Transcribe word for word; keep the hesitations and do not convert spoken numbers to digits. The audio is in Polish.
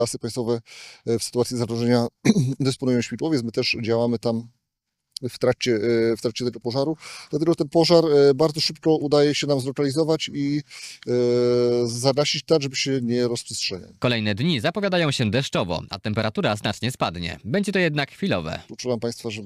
Lasy Państwowe w sytuacji zagrożenia dysponują śmigłowiec. My też działamy tam w trakcie, w trakcie tego pożaru. Dlatego ten pożar bardzo szybko udaje się nam zlokalizować i zagasić tak, żeby się nie rozprzestrzeniał. Kolejne dni zapowiadają się deszczowo, a temperatura znacznie spadnie. Będzie to jednak chwilowe. Uczulam Państwa, że